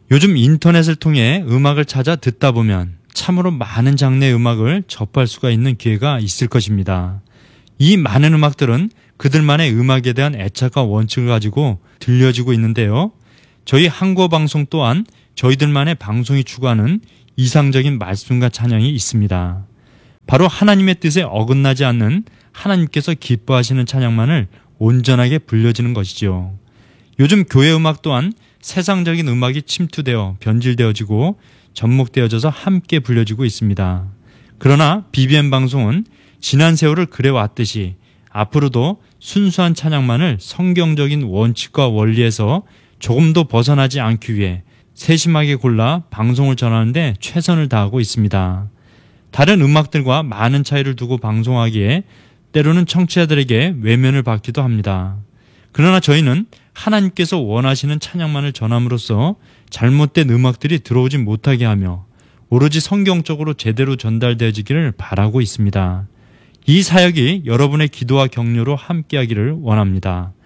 요즘 인터넷을 통해 음악을 찾아 듣다 보면 참으로 많은 장르의 음악을 접할 수가 있는 기회가 있을 것입니다. 이 많은 음악들은 그들만의 음악에 대한 애착과 원칙을 가지고 들려지고 있는데요. 저희 한국어 방송 또한 저희들만의 방송이 추구하는 이상적인 말씀과 찬양이 있습니다. 바로 하나님의 뜻에 어긋나지 않는 하나님께서 기뻐하시는 찬양만을 온전하게 불려지는 것이죠. 요즘 교회 음악 또한 세상적인 음악이 침투되어 변질되어지고 접목되어져서 함께 불려지고 있습니다. 그러나 BBM 방송은 지난 세월을 그래왔듯이 앞으로도 순수한 찬양만을 성경적인 원칙과 원리에서 조금도 벗어나지 않기 위해 세심하게 골라 방송을 전하는데 최선을 다하고 있습니다. 다른 음악들과 많은 차이를 두고 방송하기에 때로는 청취자들에게 외면을 받기도 합니다. 그러나 저희는 하나님께서 원하시는 찬양만을 전함으로써 잘못된 음악들이 들어오지 못하게 하며 오로지 성경적으로 제대로 전달되어지기를 바라고 있습니다. 이 사역이 여러분의 기도와 격려로 함께하기를 원합니다.